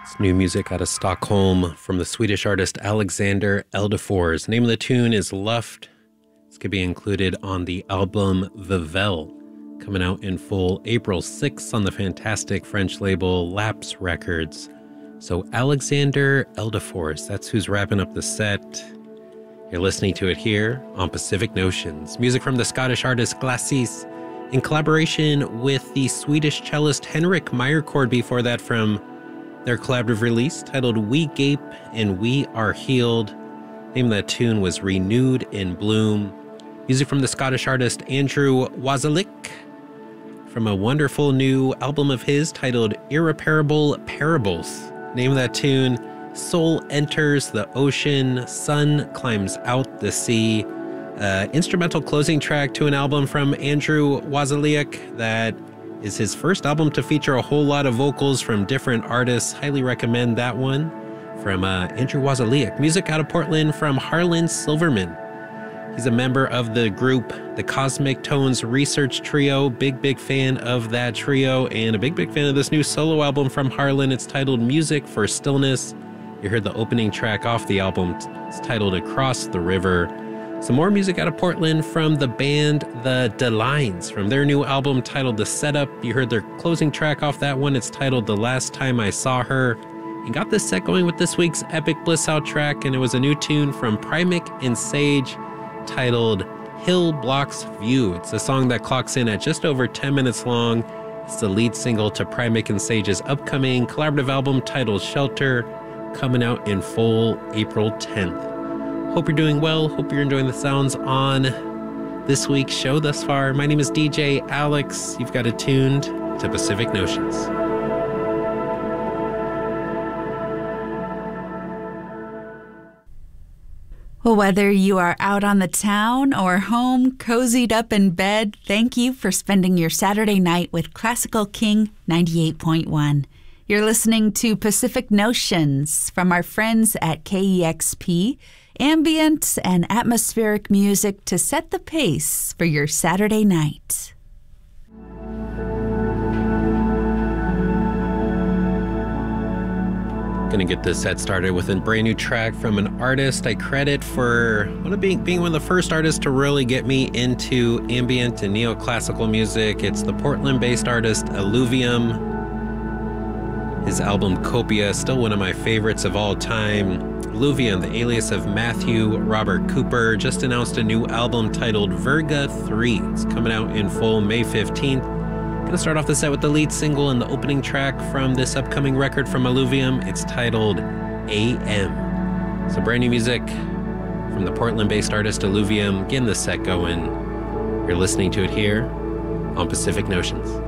It's new music out of Stockholm from the Swedish artist Alexander Eldefors. The name of the tune is Luft. It's going to be included on the album Vivel, coming out in full April 6th on the fantastic French label Lapse Records. So Alexander Eldefors, that's who's wrapping up the set. You're listening to it here on Pacific Notions. Music from the Scottish artist Glacis in collaboration with the Swedish cellist Henrik Meyercord before that from their collaborative release titled We Gape and We Are Healed. The name of that tune was Renewed in Bloom. Music from the Scottish artist Andrew Wazelik from a wonderful new album of his titled Irreparable Parables. The name of that tune, Soul Enters the Ocean, Sun Climbs Out the Sea. Instrumental closing track to an album from Andrew Wazelik that is his first album to feature a whole lot of vocals from different artists. Highly recommend that one from Andrew Wazelik. Music out of Portland from Harlan Silverman. He's a member of the group The Cosmic Tones Research Trio. Big fan of that trio and a big fan of this new solo album from Harlan. It's titled Music for Stillness. You heard the opening track off the album. It's titled Across the River. Some more music out of Portland from the band The Delines from their new album titled The Setup. You heard their closing track off that one. It's titled The Last Time I Saw Her. And got this set going with this week's Epic Bliss Out track, and it was a new tune from Primic and Sage titled Hill Blocks View. It's a song that clocks in at just over 10 minutes long. It's the lead single to Primic and Sage's upcoming collaborative album titled Shelter, coming out in full April 10th. Hope you're doing well. Hope you're enjoying the sounds on this week's show thus far. My name is DJ Alex. You've got it tuned to Pacific Notions. Well, whether you are out on the town or home, cozied up in bed, thank you for spending your Saturday night with Classical King 98.1. You're listening to Pacific Notions from our friends at KEXP, ambient and atmospheric music to set the pace for your Saturday night. Gonna get this set started with a brand new track from an artist I credit for being one of the first artists to really get me into ambient and neoclassical music. It's the Portland-based artist Illuvium. His album Copia, still one of my favorites of all time. Illuvium, the alias of Matthew Robert Cooper, just announced a new album titled Virga 3. It's coming out in full May 15th. Gonna start off the set with the lead single and the opening track from this upcoming record from Illuvium. It's titled AM. So brand new music from the Portland-based artist Illuvium. Getting the set going. You're listening to it here on Pacific Notions.